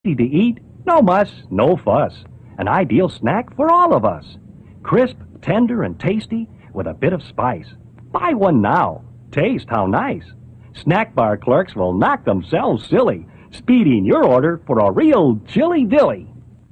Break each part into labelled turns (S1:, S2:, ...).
S1: Easy to eat, no muss, no fuss. An ideal snack for all of us. Crisp, tender, and tasty with a bit of spice. Buy one now. Taste how nice. Snack bar clerks will knock themselves silly, speeding your order for a real chili dilly.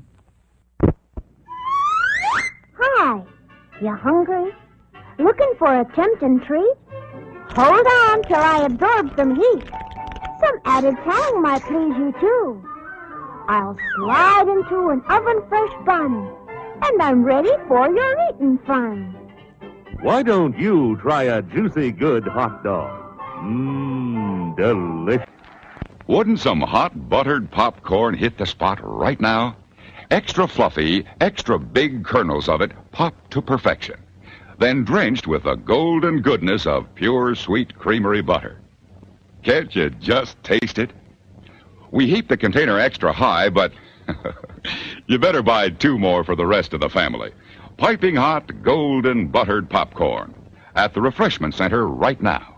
S2: Hi, you hungry? Looking for a tempting treat? Hold on till I absorb some heat. Some added tang might please you too. I'll slide into an oven-fresh bun, and I'm ready for your eating fun.
S3: Why don't you try a juicy good hot dog? Mmm, delicious.
S4: Wouldn't some hot buttered popcorn hit the spot right now? Extra fluffy, extra big kernels of it popped to perfection. Then drenched with the golden goodness of pure sweet creamery butter. Can't you just taste it? We heat the container extra high, but you better buy 2 more for the rest of the family. Piping hot, golden buttered popcorn at the refreshment center right now.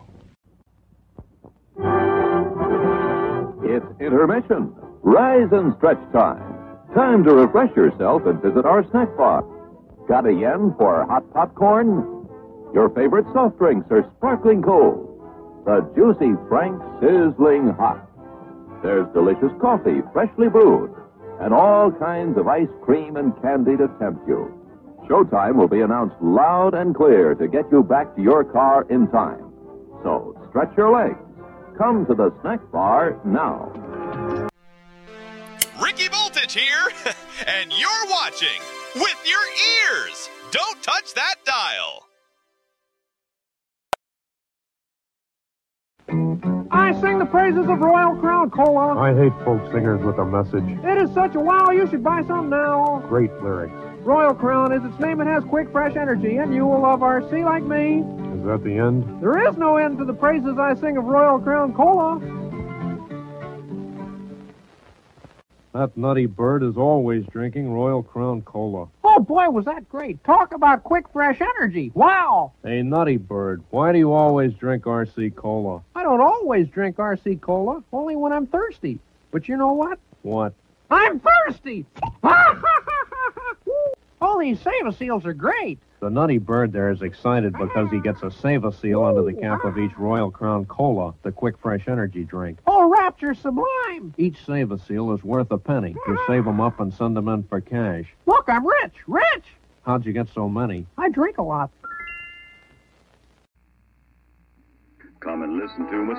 S5: It's intermission. Rise and stretch time. Time to refresh yourself and visit our snack bar. Got a yen for hot popcorn? Your favorite soft drinks are sparkling cold. The juicy Frank sizzling hot. There's delicious coffee, freshly brewed, and all kinds of ice cream and candy to tempt you. Showtime will be announced loud and clear to get you back to your car in time. So stretch your legs. Come to the snack bar now.
S6: Ricky Voltage here, and you're watching with your ears. Don't touch that dial.
S7: I sing the praises of Royal Crown Cola.
S8: I hate folk singers with a message.
S7: It is such a wow, you should buy some now.
S8: Great lyrics.
S7: Royal Crown is its name. It has quick, fresh energy, and you will love RC like me.
S8: Is that the end?
S7: There is no end to the praises I sing of Royal Crown Cola.
S8: That nutty bird is always drinking Royal Crown Cola.
S7: Oh, boy, was that great. Talk about quick, fresh energy. Wow.
S8: Hey, nutty bird, why do you always drink RC Cola?
S7: I don't always drink RC Cola, only when I'm thirsty. But you know what?
S8: What?
S7: I'm thirsty! All these Save-A-Seals are great.
S8: The nutty bird there is excited because he gets a Save-A-Seal under the cap of each Royal Crown Cola, the quick, fresh energy drink.
S7: Oh, rapture sublime.
S8: Each Save-A-Seal is worth a penny. You save them up and send them in for cash.
S7: Look, I'm rich, rich.
S8: How'd you get so many?
S7: I drink a lot.
S9: Come and listen to